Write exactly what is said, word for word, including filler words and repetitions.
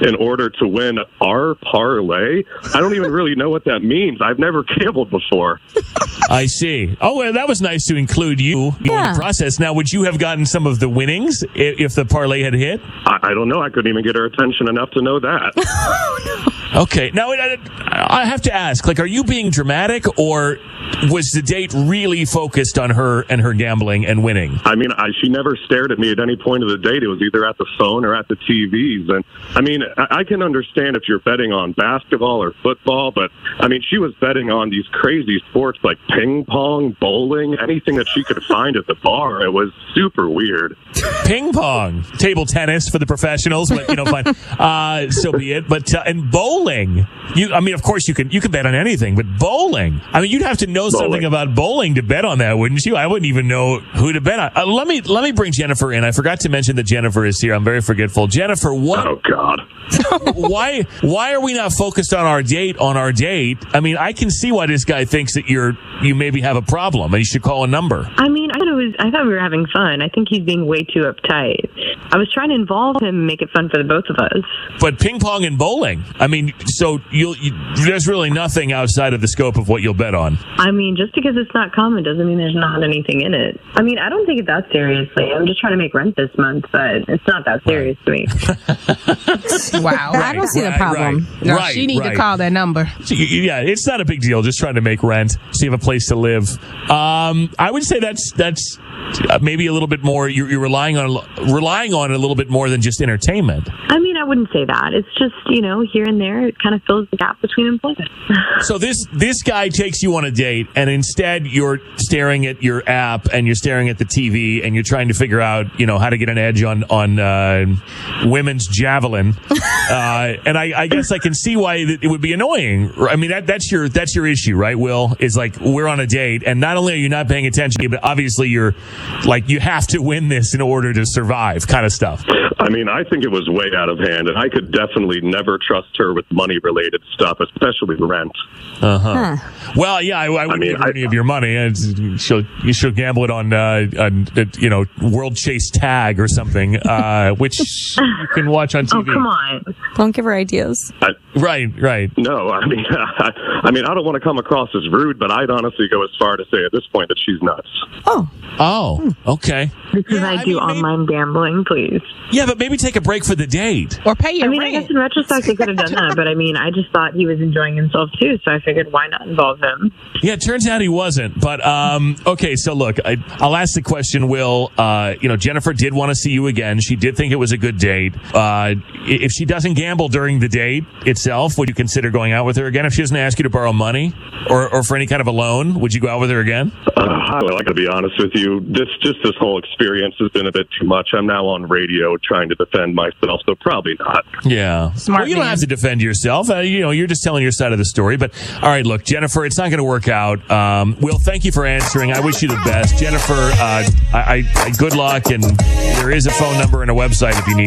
in order to win our parlay. I don't even really know what that means. I've never gambled before. I see. Oh, well, that was nice to include you Yeah. in the process. Now, would you have gotten some of the winnings if, if the parlay had hit? I, I don't know. I couldn't even get her attention enough to know that. Okay. Now, I, I have to ask, like, are you being dramatic, or was the date really focused on her and her gambling and winning? I mean, I, she never stared at me at any point of the date. It was either at the phone or at the T Vs. And, I mean, I, I can understand if you're betting on basketball or football, but, I mean, she was betting on these crazy sports like ping pong, bowling, anything that she could find at the bar. It was super weird. Ping pong, table tennis for the professionals, but, you know, fine. Uh, so be it. But, uh, and bowling, you, I mean, of course you can, you can bet on anything, but bowling, I mean, you'd have to know Bowling. something about bowling to bet on that, wouldn't you? I wouldn't even know who to bet on. Uh, let me, let me bring Jennifer in. I forgot to mention that Jennifer is here. I'm very forgetful. Jennifer, what? Oh, God. why why are we not focused on our date on our date? I mean, I can see why this guy thinks that you're you maybe have a problem and you should call a number. I mean, I thought it was. I thought we were having fun. I think he's being way too uptight. I was trying to involve him and make it fun for the both of us. But ping pong and bowling, I mean, so you'll you, there's really nothing outside of the scope of what you'll bet on. I mean, just because it's not common doesn't mean there's not anything in it. I mean, I don't take it that seriously. I'm just trying to make rent this month, but it's not that serious to me. Wow. I don't see the right, problem. right, no, right, she need right. to call that number. So, you- yeah, it's not a big deal. Just trying to make rent, so you have a place to live. Um, I would say that's that's uh, maybe a little bit more. You're, you're relying on relying on it a little bit more than just entertainment. I mean, I wouldn't say that. It's just, you know, here and there, it kind of fills the gap between employment. So this this guy takes you on a date, and instead you're staring at your app and you're staring at the T V and you're trying to figure out, you know, how to get an edge on on uh, women's javelin. uh, and I, I guess I can see why it would be annoying. I mean, that that's your that's your issue, right, Will? Is like we're on a date, and not only are you not paying attention, but obviously you're like you have to win this in order to survive, kind of stuff. I mean, I think it was way out of hand, and I could definitely never trust her with money-related stuff, especially rent. Uh huh. Well, yeah, I, I wouldn't mean, give her I- any of your money. And she'll you should gamble it on, uh, on uh, you know, World Chase Tag or something, uh, which you can watch on T V. Oh, come on. Don't give her ideas. I, Right, right. no, I mean, I, I mean, I don't want to come across as rude, but I'd honestly go as far to say at this point that she's nuts. Oh. Oh, okay. Because Yeah, I I do mean, maybe- online gambling, please. Yeah, but maybe take a break for the date. Or pay your I mean, I rent. guess in retrospect, I could have done that, but I mean, I just thought he was enjoying himself too, so I figured why not involve him? Yeah, it turns out he wasn't. But, um, okay, so look, I, I'll ask the question, Will. Uh, you know, Jennifer did want to see you again. She did think it was a good date. Uh, if she doesn't gamble during the date itself, would you consider going out with her again? If she doesn't ask you to borrow money or, or for any kind of a loan, would you go out with her again? Uh, well, I got to be honest with you. This just this whole experience has been a bit too much. I'm now on radio trying to defend myself, so probably not. Yeah. Smart Well, you don't man. have to defend yourself. Uh, you know, you're just telling your side of the story. But, all right, look, Jennifer, it's not going to work out. Um, Will, thank you for answering. I wish you the best. Jennifer, uh, I, I, good luck, and there is a phone number and a website if you need